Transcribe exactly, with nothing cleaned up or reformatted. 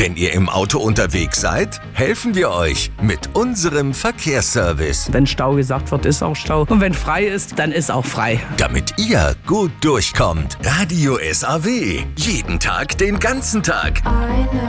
Wenn ihr im Auto unterwegs seid, helfen wir euch mit unserem Verkehrsservice. Wenn Stau gesagt wird, ist auch Stau. Und wenn frei ist, dann ist auch frei. Damit ihr gut durchkommt. Radio S A W. Jeden Tag, den ganzen Tag. I know